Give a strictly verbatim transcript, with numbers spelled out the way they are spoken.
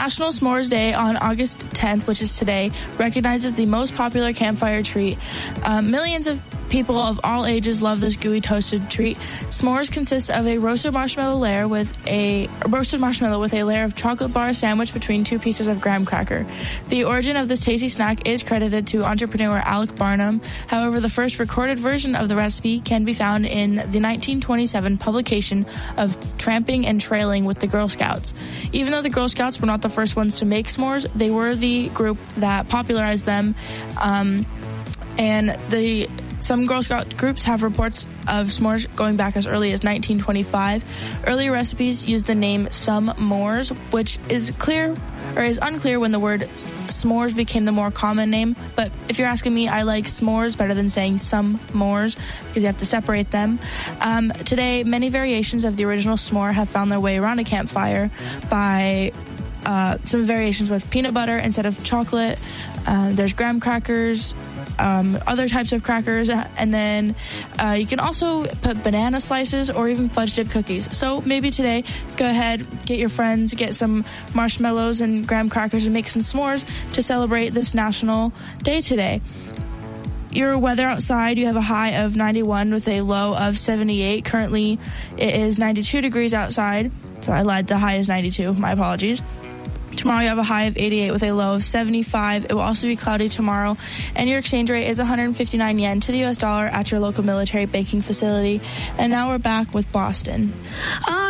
National S'mores Day on August tenth, which is today, recognizes the most popular campfire treat. Uh, millions of people of all ages love this gooey toasted treat. S'mores consists of a roasted marshmallow layer with a roasted marshmallow with a layer of chocolate bar sandwiched between two pieces of graham cracker. The origin of this tasty snack is credited to entrepreneur Alec Barnum. However, the first recorded version of the recipe can be found in the nineteen twenty-seven publication of Tramping and Trailing with the Girl Scouts. Even though the Girl Scouts were not the first ones to make s'mores, they were the group that popularized them. Um, and the Some Girl Scout groups have reports of s'mores going back as early as nineteen twenty-five. Earlier recipes used the name Some Mores, which is clear or is unclear when the word s'mores became the more common name. But if you're asking me, I like s'mores better than saying some mores because you have to separate them. Um, today, many variations of the original s'more have found their way around a campfire by uh, some variations with peanut butter instead of chocolate. Uh, there's graham crackers, Um, other types of crackers, and then uh, you can also put banana slices or even fudge dip cookies. So maybe today, go ahead, get your friends, get some marshmallows and graham crackers and make some s'mores to celebrate this national day today. Your weather outside, you have a high of ninety-one with a low of seventy-eight. Currently, it is ninety-two degrees outside, so I lied, the high is ninety-two. My apologies. Tomorrow you have a high of eighty-eight with a low of seventy-five. It will also be cloudy tomorrow, and your exchange rate is one hundred fifty-nine yen to the U S dollar at your local military banking facility. And now we're back with Boston.